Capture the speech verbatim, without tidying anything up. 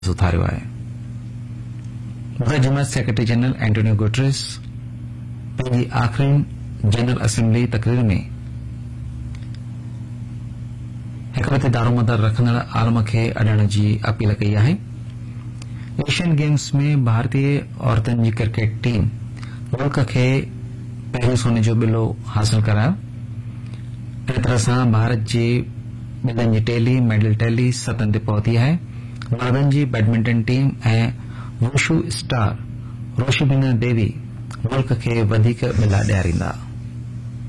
उथारियो आहे। मुख़िजमत secretary general Antonio Guterres पंहिंजी आख़िरी जनरल असेंबली तकरीर में हिक ॿिए ते दारोमदार रखंदड़ आलम खे अॾण जी अपील कई आहे। एशियन गेम्स में भारतीय औरतुनि जी क्रिकेट टीम मुल्क खे पहिरियों सोने जो बिलो हासिल करायो। अहिड़ी तरह सां भारत जी बिलनि जी टेली मेडल टेली सतन ते पहुती आहे। मर्दनि जी बैडमिंटन टीम ऐं वुशू स्टार रोशिबिना देवी मुल्क खे वधीक बिला ॾियारींदा।